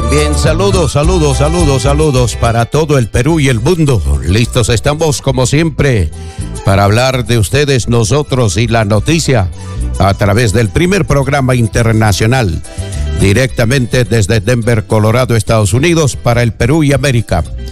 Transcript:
Bien, saludos para todo el Perú y el mundo. Listos estamos, como siempre, para hablar de ustedes, nosotros y la noticia a través del primer programa internacional, directamente desde Denver, Colorado, Estados Unidos, para el Perú y América.